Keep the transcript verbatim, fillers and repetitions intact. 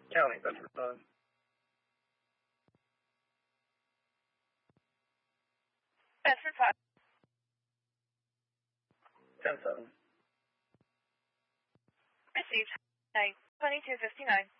County, Bedford Sun. Bedford five. ten seven. Received. nine twenty-two fifty-nine.